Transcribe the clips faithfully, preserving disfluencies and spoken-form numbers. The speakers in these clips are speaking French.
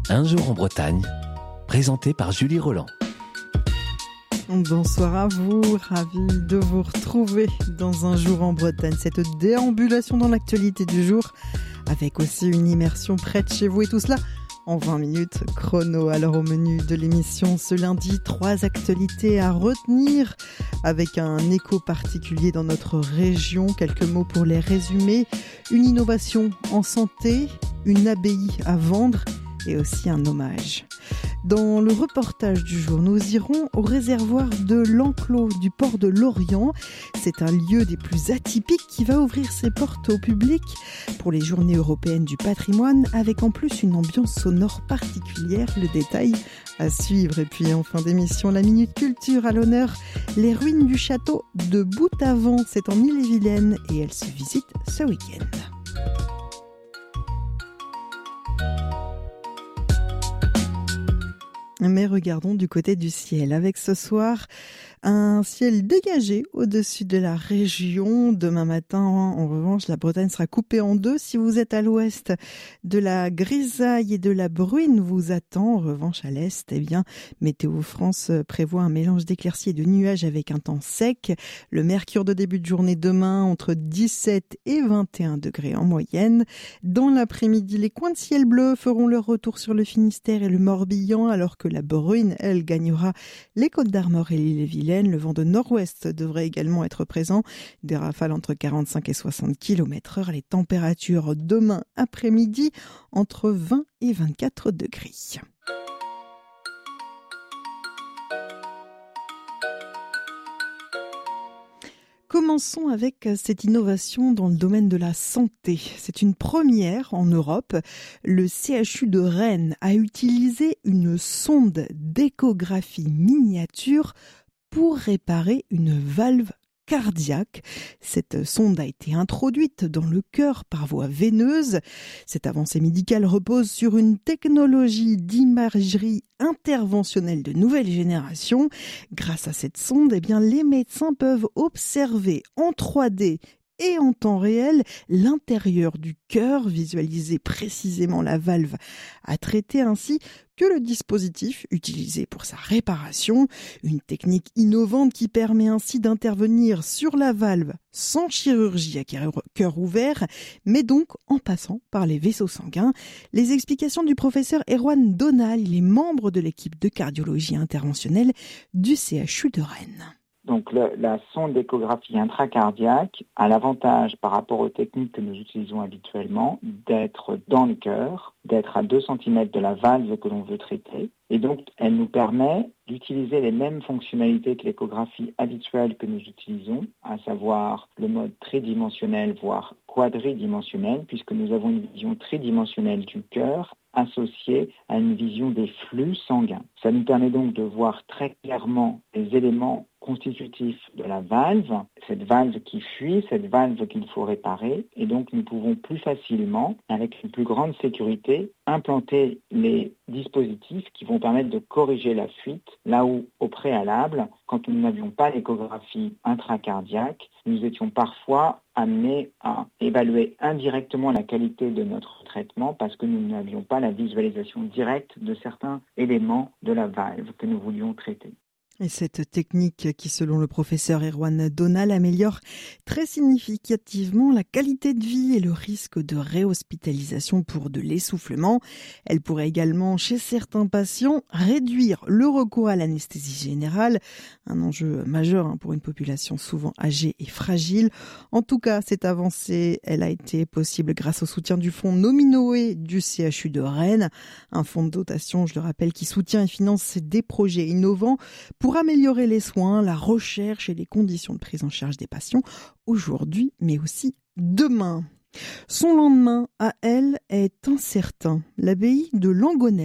Un jour en Bretagne, présenté par Julie Roland. Bonsoir à vous, ravi de vous retrouver dans Un jour en Bretagne. Cette déambulation dans l'actualité du jour, avec aussi une immersion près de chez vous et tout cela en vingt minutes chrono. Alors au menu de l'émission ce lundi, trois actualités à retenir avec un écho particulier dans notre région. Quelques mots pour les résumer. Une innovation en santé, une abbaye à vendre et aussi un hommage. Dans le reportage du jour, nous irons au réservoir de l'Enclos du port de Lorient. C'est un lieu des plus atypiques qui va ouvrir ses portes au public pour les Journées européennes du patrimoine, avec en plus une ambiance sonore particulière. Le détail à suivre. Et puis en fin d'émission, la Minute Culture à l'honneur, les ruines du château de Boutavent. C'est en Ille-et-Vilaine et elle se visite ce week-end. Mais regardons du côté du ciel, avec ce soir un ciel dégagé au-dessus de la région. Demain matin, en revanche, la Bretagne sera coupée en deux. Si vous êtes à l'ouest, de la grisaille et de la bruine vous attend. En revanche, à l'est, eh bien, Météo France prévoit un mélange d'éclaircies et de nuages avec un temps sec. Le mercure de début de journée demain, entre dix-sept et vingt et un degrés en moyenne. Dans l'après-midi, les coins de ciel bleu feront leur retour sur le Finistère et le Morbihan, alors que la bruine, elle, gagnera les Côtes-d'Armor et l'Ille-et-Vilaine. Le vent de nord-ouest devrait également être présent. Des rafales entre quarante-cinq et soixante kilomètres heure. Les températures demain après-midi entre vingt et vingt-quatre degrés. Commençons avec cette innovation dans le domaine de la santé. C'est une première en Europe. Le C H U de Rennes a utilisé une sonde d'échographie miniature pour réparer une valve cardiaque. Cette sonde a été introduite dans le cœur par voie veineuse. Cette avancée médicale repose sur une technologie d'imagerie interventionnelle de nouvelle génération. Grâce à cette sonde, eh bien, les médecins peuvent observer en trois D et en temps réel l'intérieur du cœur, visualiser précisément la valve à traiter, ainsi que le dispositif utilisé pour sa réparation. Une technique innovante qui permet ainsi d'intervenir sur la valve sans chirurgie à cœur ouvert, mais donc en passant par les vaisseaux sanguins. Les explications du professeur Erwan Donal, il est membre de l'équipe de cardiologie interventionnelle du C H U de Rennes. Donc le, la sonde d'échographie intracardiaque a l'avantage par rapport aux techniques que nous utilisons habituellement d'être dans le cœur, d'être à deux centimètres de la valve que l'on veut traiter. Et donc elle nous permet d'utiliser les mêmes fonctionnalités que l'échographie habituelle que nous utilisons, à savoir le mode tridimensionnel, voire quadridimensionnel, puisque nous avons une vision tridimensionnelle du cœur associée à une vision des flux sanguins. Ça nous permet donc de voir très clairement les éléments constitutifs de la valve, cette valve qui fuit, cette valve qu'il faut réparer, et donc nous pouvons plus facilement, avec une plus grande sécurité, implanter les dispositifs qui vont permettre de corriger la fuite, là où au préalable, quand nous n'avions pas l'échographie intracardiaque, nous étions parfois amenés à évaluer indirectement la qualité de notre traitement parce que nous n'avions pas la visualisation directe de certains éléments de la valve que nous voulions traiter. Et cette technique qui, selon le professeur Erwan Donal, améliore très significativement la qualité de vie et le risque de réhospitalisation pour de l'essoufflement. Elle pourrait également, chez certains patients, réduire le recours à l'anesthésie générale, un enjeu majeur pour une population souvent âgée et fragile. En tout cas, cette avancée, elle a été possible grâce au soutien du fonds Nominoé du C H U de Rennes, un fonds de dotation, je le rappelle, qui soutient et finance des projets innovants pour améliorer les soins, la recherche et les conditions de prise en charge des patients aujourd'hui, mais aussi demain. Son lendemain, à elle, est incertain. L'abbaye de Langonette,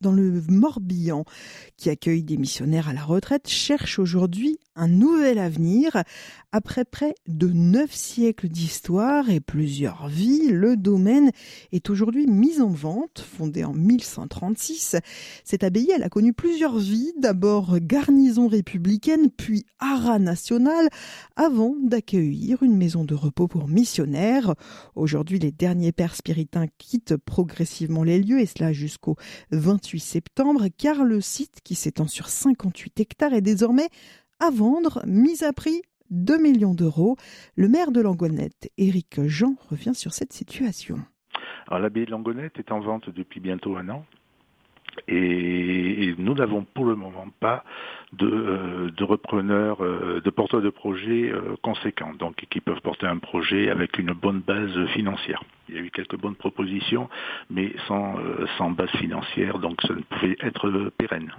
dans le Morbihan, qui accueille des missionnaires à la retraite, cherche aujourd'hui un nouvel avenir. Après près de neuf siècles d'histoire et plusieurs vies, le domaine est aujourd'hui mis en vente. Fondé en mille cent trente-six, cette abbaye elle a connu plusieurs vies, d'abord garnison républicaine, puis haras national, avant d'accueillir une maison de repos pour missionnaires. Aujourd'hui, les derniers pères spiritains quittent progressivement les lieux, et cela jusqu'au vingt-huit septembre, car le site, qui s'étend sur cinquante-huit hectares, est désormais à vendre, mis à prix deux millions d'euros. Le maire de Langonette, Éric Jean, revient sur cette situation. Alors, l'abbaye de Langonette est en vente depuis bientôt un an. Et nous n'avons pour le moment pas de, euh, de repreneurs, euh, de porteurs de projets euh, conséquents, donc qui peuvent porter un projet avec une bonne base financière. Il y a eu quelques bonnes propositions, mais sans, euh, sans base financière, donc ça ne pouvait être pérenne.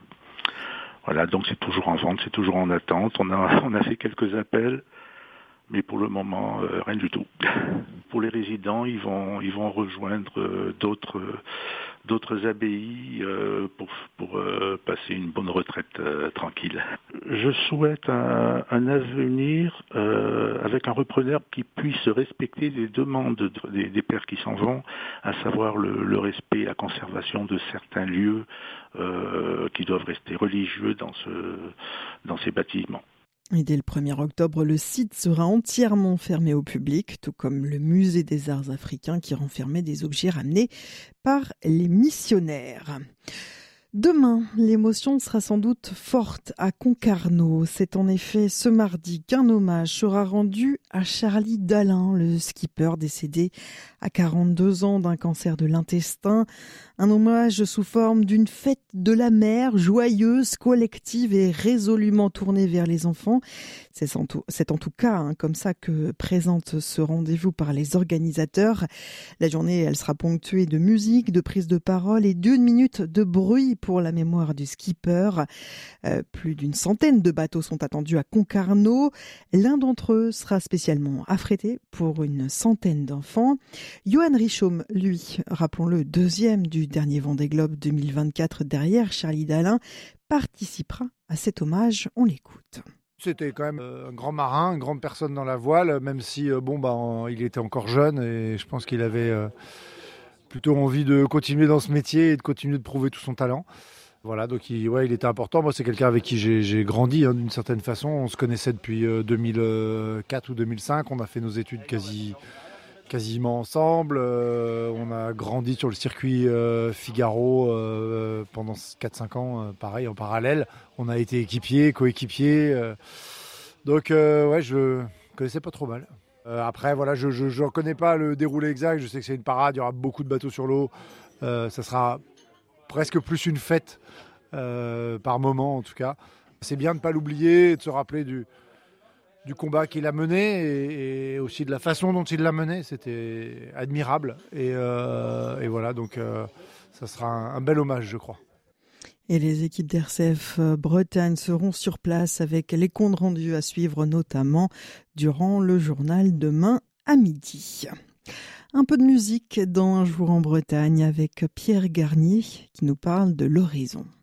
Voilà, donc c'est toujours en vente, c'est toujours en attente. On a, on a fait quelques appels, mais pour le moment, euh, rien du tout. Pour les résidents, ils vont, ils vont rejoindre euh, d'autres, euh, d'autres abbayes euh, pour, pour euh, passer une bonne retraite euh, tranquille. Je souhaite un, un avenir euh, avec un repreneur qui puisse respecter les demandes de, des, des pères qui s'en vont, à savoir le, le respect, la conservation de certains lieux euh, qui doivent rester religieux dans, ce, dans ces bâtiments. Et dès le premier octobre, le site sera entièrement fermé au public, tout comme le musée des arts africains qui renfermait des objets ramenés par les missionnaires. Demain, l'émotion sera sans doute forte à Concarneau. C'est en effet ce mardi qu'un hommage sera rendu à Charlie Dalin, le skipper décédé à quarante-deux ans d'un cancer de l'intestin. Un hommage sous forme d'une fête de la mer, joyeuse, collective et résolument tournée vers les enfants. C'est en tout, c'est en tout cas hein, comme ça que présente ce rendez-vous par les organisateurs. La journée, elle sera ponctuée de musique, de prise de parole et d'une minute de bruit pour la mémoire du skipper. Euh, plus d'une centaine de bateaux sont attendus à Concarneau. L'un d'entre eux sera spécialement affrété pour une centaine d'enfants. Johan Richomme, lui, rappelons-le, deuxième du dernier Vendée Globe deux mille vingt-quatre derrière Charlie Dalin, participera à cet hommage. On l'écoute. C'était quand même un grand marin, une grande personne dans la voile, même si bon bah en, il était encore jeune et je pense qu'il avait euh, plutôt envie de continuer dans ce métier et de continuer de prouver tout son talent. Voilà, donc il, ouais, il était important. Moi, c'est quelqu'un avec qui j'ai, j'ai grandi hein, d'une certaine façon. On se connaissait depuis euh, deux mille quatre ou deux mille cinq. On a fait nos études quasi, quasiment ensemble. Euh, on a grandi sur le circuit euh, Figaro euh, pendant quatre cinq ans, euh, pareil, en parallèle. On a été équipiers, coéquipiers. Euh, donc, euh, ouais, je connaissais pas trop mal. Euh, après, voilà, je ne connais pas le déroulé exact. Je sais que c'est une parade, il y aura beaucoup de bateaux sur l'eau. Euh, ça sera presque plus une fête euh, par moment, en tout cas. C'est bien de ne pas l'oublier et de se rappeler du, du combat qu'il a mené et, et aussi de la façon dont il l'a mené. C'était admirable. Et, euh, et voilà, donc euh, ça sera un, un bel hommage, je crois. Et les équipes d'R C F Bretagne seront sur place avec les comptes rendus à suivre, notamment durant le journal demain à midi. Un peu de musique dans Un jour en Bretagne avec Pierre Garnier qui nous parle de l'horizon.